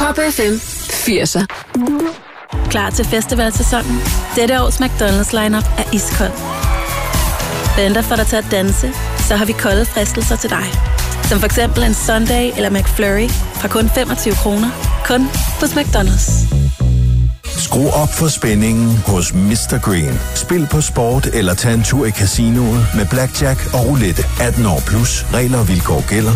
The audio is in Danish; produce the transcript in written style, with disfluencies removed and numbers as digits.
Top FM 80'er. Klar til festivalsæsonen? Dette års McDonald's lineup er iskold. Venter for dig til at danse, så har vi kolde fristelser til dig. Som for eksempel en Sunday eller McFlurry fra kun 25 kroner. Kun hos McDonald's. Skru op for spændingen hos Mr. Green. Spil på sport eller tag en tur i casinoet med blackjack og roulette. 18 år plus. Regler og vilkår gælder.